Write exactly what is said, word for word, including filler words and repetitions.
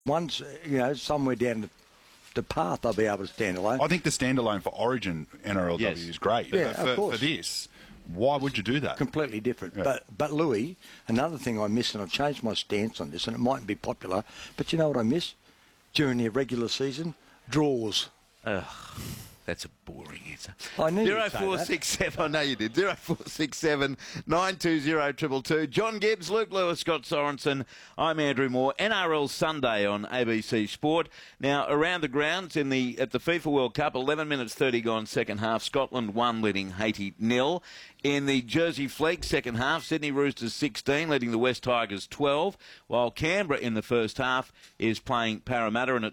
one's, you know, somewhere down the, the path I'll be able to stand alone. I think the standalone for Origin N R L W Yes. is great. Yeah, but for, of course. for this, why would you do that? Completely different. Yeah. But, but Louis, another thing I miss, and I've changed my stance on this, and it mightn't be popular, but you know what I miss? During the regular season, draws. Ugh, that's a boring answer. I knew Zero you'd say four that. six seven. I know you did. Zero four six seven nine two zero two two. John Gibbs, Luke Lewis, Scott Sorensen. I'm Andrew Moore. N R L Sunday on A B C Sport. Now around the grounds in the at the FIFA World Cup, eleven minutes thirty gone second half. Scotland one, leading Haiti nil. In the Jersey Flegg second half, Sydney Roosters sixteen, leading the West Tigers twelve, while Canberra in the first half is playing Parramatta, and it's